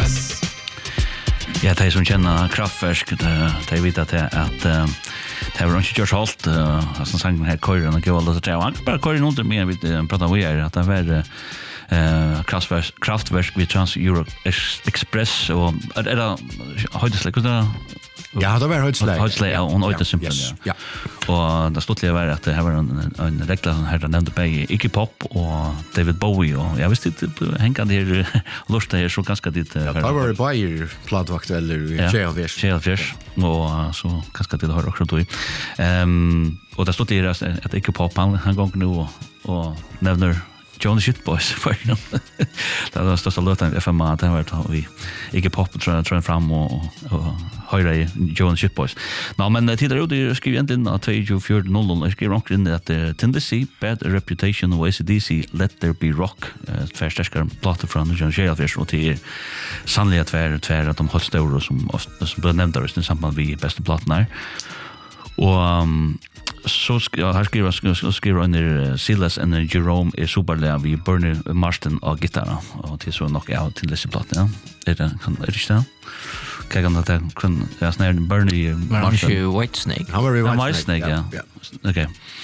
Ja, de som kjenner Kraftwerk, de vet at det var ikke gjort alt, som sangen her køyren og gøy, og han bare køyren under meg, vi pratet vi at det var Kraftwerk ved Trans-Europe Express, og det høydeslig, hvordan det? Ja, det var høydeslig. Høydeslig, ja, og høydeslig, ja. Og det stod til å være at det her var en regler her, der nevnte begge Iggy Pop og David Bowie, og jeg visste ikke, henger det her, lort det her, så ganske dit. Ja, det var bare platvakt eller Kjælfjers, og så ganske dit har også tog. Og det stod til å være at Iggy Pop, han går nå og nevner Johnny Shitboys för det var största låten i FMA det var vi Iggy Pop tror jag fram och höra i Johnny Shitboys. Nej men tidigare det skrev egentligen att 2400 jag skrev omkring att Tendency Bad Reputation och AC/DC Let There Be Rock förstärkar platta från John Shales och till sannliga tvär att de har stora som blir nämnda i samband med bästa plattorna. Och så skriver under Silas och Jerome är superlä vi Bernie Marston och gitarr och till så nog out till dessa plattan. Det kan det inte. Kan det kan jag snär Bernie Marston Whitesnake. Han var Whitesnake, ja. Okej.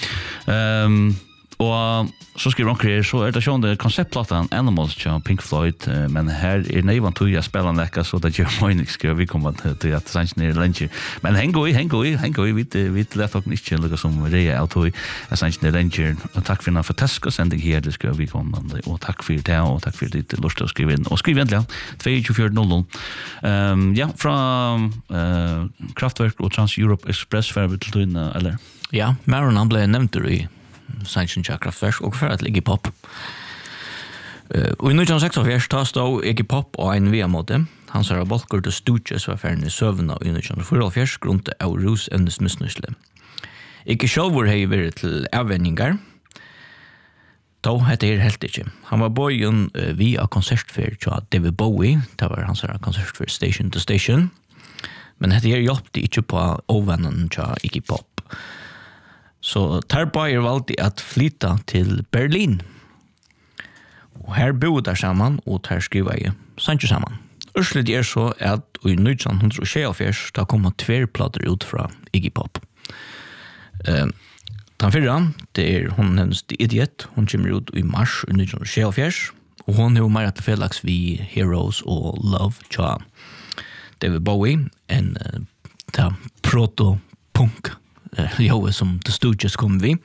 Och så skriver de så det sjön det konceptplattan Animals från Pink Floyd men här är nevan tog jag spelar läcka så det gör mig ska vi komma till att sen ner lunch men häng vi vet lätt och inte lika som det är auto jag sen ner lunch och tack för den fantastiska sändning här det ska vi komma och tack för det och tack för ditt lust att skriva in och skriv egentligen 2400 ja från Kraftwerk och Trans-Europe Express för vi till eller ja Maron han blev nämnt i Sanchen Kraftwerk och för att ligga pop. Och i 1946 tas då Iggy Pop och en VM-mode. Han sa att Bolker The Stooges var färdig i sövna i 1944 grunnt av Rus Endes missnysle. Iggy själv var hej till avvändningar. Då hette det helt inte. Han var bojen via konsertfär till David Bowie. Det var hans konsertfär Station to Station. Men hette det hjälpte inte på avvändningen till Iggy Pop. Så Tarbayer valgte att flytta till Berlin. Och här bodde där samman och här skriver jag Sancho samman. Urslet är så att i 1924 då kommer två plattor ut från Iggy Pop. Den förra, det är hon hennes The Idiot. Hon kommer ut i mars 1924. Och hon har mer att förlags vid Heroes och Love tja David Bowie. En proto-punk jo som The Stooges kom vi.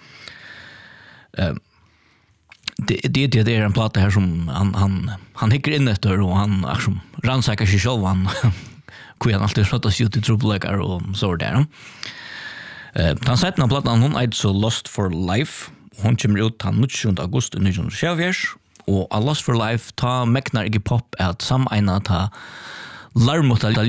Det är en platta här som han hickar in efter och han som rannsakar sig själv han kan han alltid sköta sig ut i trubbelläkar och så där. Den sätten av plattan hon är så Lost for Life. Hon kommer ut den 19 augusti 1924 och Lost for Life ta Megnar Iggy Pop att samma ta larmot